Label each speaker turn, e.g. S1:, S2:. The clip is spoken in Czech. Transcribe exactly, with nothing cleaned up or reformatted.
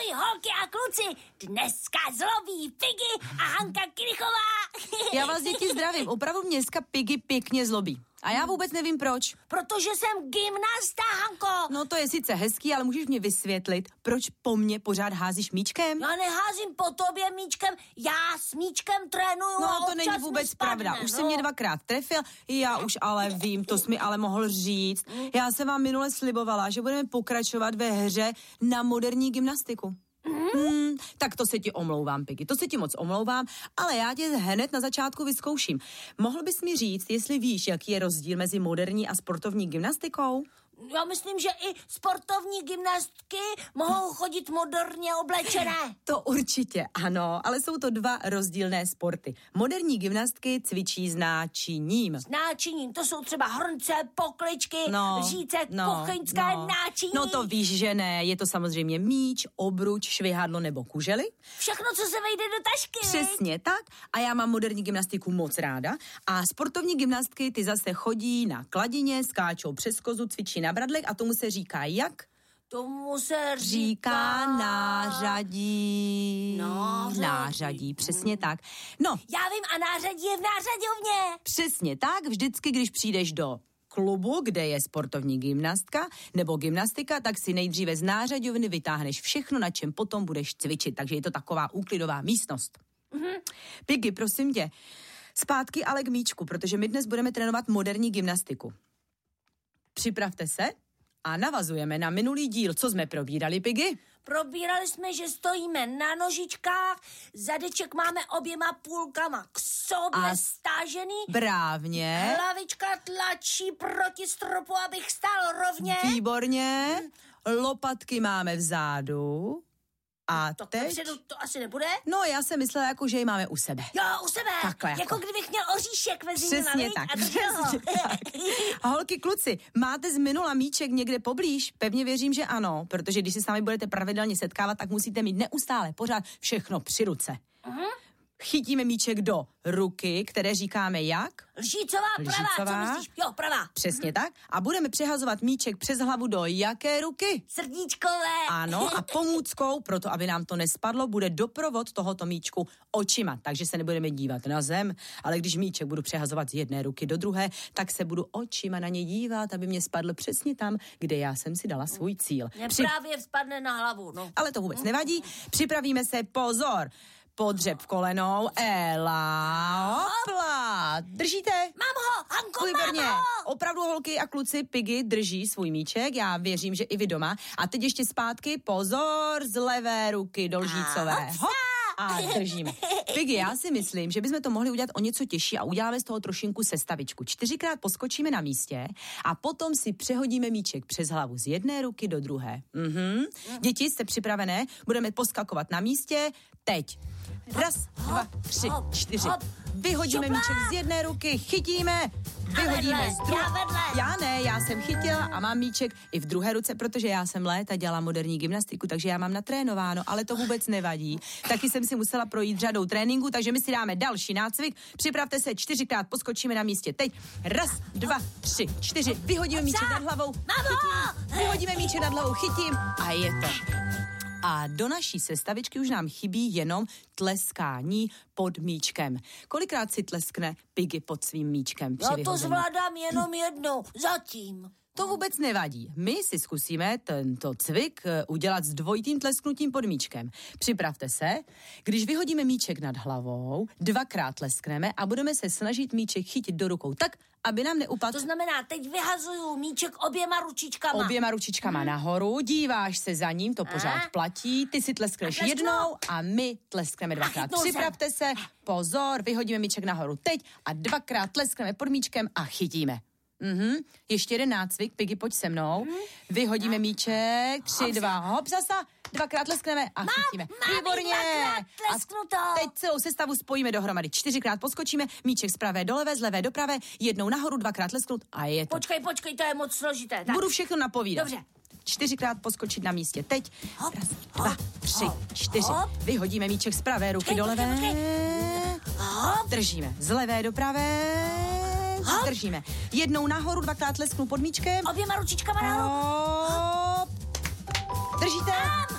S1: Ahoj, holky a kluci, dneska zlobí Piggy a Hanka Kirichová.
S2: Já vás, děti, zdravím, opravdu dneska Piggy pěkně zlobí. A já vůbec nevím proč.
S1: Protože jsem gymnasta, Hanko.
S2: No to je sice hezký, ale můžeš mě vysvětlit, proč po mně pořád házíš míčkem?
S1: Já neházím po tobě míčkem, já s míčkem trénuju.
S2: No to není vůbec pravda, už
S1: no.
S2: jsi mě dvakrát trefil, já už ale vím, to jsi mi ale mohl říct. Já jsem vám minule slibovala, že budeme pokračovat ve hře na moderní gymnastiku. Hmm, tak to se ti omlouvám, Piggy, to se ti moc omlouvám, ale já tě hned na začátku vyzkouším. Mohl bys mi říct, jestli víš, jaký je rozdíl mezi moderní a sportovní gymnastikou?
S1: Já myslím, že i sportovní gymnastky mohou chodit moderně oblečené.
S2: To určitě ano, ale jsou to dva rozdílné sporty. Moderní gymnastky cvičí s náčiním.
S1: S náčiním, to jsou třeba hrnce, pokličky,
S2: no,
S1: lžíce,
S2: no,
S1: kuchyňské
S2: no.
S1: náčiní.
S2: No to víš, že ne, je to samozřejmě míč, obruč, švihadlo nebo kužely.
S1: Všechno, co se vejde do tašky.
S2: Přesně tak, a já mám moderní gymnastiku moc ráda a sportovní gymnastky ty zase chodí na kladině, skáčou přes kozu, cvičí na bradlech a tomu se říká jak?
S1: Tomu se říká...
S2: Říká nářadí.
S1: Nářadí.
S2: Nářadí, přesně tak. No.
S1: Já vím, a nářadí je v nářadovně.
S2: Přesně tak, vždycky, když přijdeš do klubu, kde je sportovní gymnastka nebo gymnastika, tak si nejdříve z nářadovny vytáhneš všechno, na čem potom budeš cvičit. Takže je to taková úklidová místnost. Mm-hmm. Piggy, prosím tě, zpátky ale k míčku, protože my dnes budeme trénovat moderní gymnastiku. Připravte se a navazujeme na minulý díl. Co jsme probírali, Piggy?
S1: Probírali jsme, že stojíme na nožičkách, zadeček máme oběma půlkama k sobě
S2: a
S1: stážený.
S2: Brávně.
S1: Hlavička tlačí proti stropu, abych stál rovně.
S2: Výborně. Lopatky máme vzadu. A
S1: to
S2: teď?
S1: Předu to asi nebude?
S2: No, já jsem myslela, jako, že ji máme u sebe.
S1: Jo, u sebe.
S2: Takhle jako.
S1: Jako kdybych měl oříšek mezi nimi.
S2: Přesně tak. Přesně tak. A holky, kluci, máte z minula míček někde poblíž? Pevně věřím, že ano, protože když se s námi budete pravidelně setkávat, tak musíte mít neustále pořád všechno při ruce. Uh-huh. Chytíme míček do ruky, které říkáme jak?
S1: Lžícová, pravá,
S2: Lžícová.
S1: Co myslíš? Jo, pravá.
S2: Přesně tak. A budeme přehazovat míček přes hlavu do jaké ruky?
S1: Srdíčkové.
S2: Ano, a pomůckou, proto aby nám to nespadlo, bude doprovod tohoto míčku očima. Takže se nebudeme dívat na zem, ale když míček budu přehazovat z jedné ruky do druhé, tak se budu očima na ně dívat, aby mě spadl přesně tam, kde já jsem si dala svůj cíl.
S1: Mě
S2: Při...
S1: právě spadne na hlavu, no.
S2: Ale to vůbec nevadí. Připravíme se, pozor. Podřeb kolenou, Ela, hopla, držíte?
S1: Mám ho, Hanko,
S2: Výborně.
S1: mám ho.
S2: Opravdu holky a kluci Piggy drží svůj míček, já věřím, že i vy doma. A teď ještě zpátky, pozor, z levé ruky do lžícové. Hop. A držíme. Piggy, já si myslím, že bychom to mohli udělat o něco těžší a uděláme z toho trošinku sestavičku. Čtyřikrát poskočíme na místě a potom si přehodíme míček přes hlavu z jedné ruky do druhé. Mhm. Děti, jste připravené? Budeme poskakovat na místě. Teď. Raz, dva, tři, čtyři. Vyhodíme míček z jedné ruky, chytíme, vyhodíme z druhé.
S1: Já vedle.
S2: Já ne, já jsem chytila a mám míček i v druhé ruce, protože já jsem léta dělala moderní gymnastiku, takže já mám natrénováno, ale to vůbec nevadí. Taky jsem si musela projít řadou tréninku, takže my si dáme další nácvik. Připravte se, čtyřikrát poskočíme na místě. Teď raz, dva, tři, čtyři. Vyhodíme míček nad hlavou. Chytím. Vyhodíme míček nad hlavou, chytím a je to. A do naší sestavičky už nám chybí jenom tleskání pod míčkem. Kolikrát si tleskne Piggy pod svým míčkem při
S1: Já to
S2: vyhození?
S1: zvládám jenom jednou, zatím.
S2: To vůbec nevadí. My si zkusíme tento cvik udělat s dvojitým tlesknutím pod míčkem. Připravte se, když vyhodíme míček nad hlavou, dvakrát tleskneme a budeme se snažit míček chytit do rukou tak, aby nám neupadl.
S1: To znamená, teď vyhazuju míček oběma ručičkama.
S2: Oběma ručičkama hmm. nahoru, díváš se za ním, to pořád a? platí, ty si tleskneš jednou a my tleskneme dvakrát. Připravte se, pozor, vyhodíme míček nahoru teď a dvakrát tleskneme pod míčkem a chytíme. Mhm, ještě jeden nácvik, Piggy, pojď se mnou. Vyhodíme míček, tři, dva, hop, zasa, dvakrát leskneme a chytíme. Výborně. A teď celou sestavu spojíme dohromady. Čtyřikrát poskočíme, míček z pravé do levé, z levé do pravé, jednou nahoru, dvakrát lesknout a je to.
S1: Počkej, počkej, to je moc složité. Tak.
S2: Budu všechno napovídat.
S1: Dobře.
S2: Čtyřikrát poskočit na místě. Teď.
S1: Hop,
S2: Raz,
S1: hop,
S2: dva, tři,
S1: hop,
S2: čtyři.
S1: Hop.
S2: Vyhodíme míček z pravé ruky
S1: počkej,
S2: do levé.
S1: Počkej, počkej. Hop.
S2: Držíme z levé do pravé.
S1: Hop.
S2: Držíme. Jednou nahoru, dvakrát lesknu pod míčkem.
S1: Oběma ručičkama nahoru.
S2: Hop. Držíte?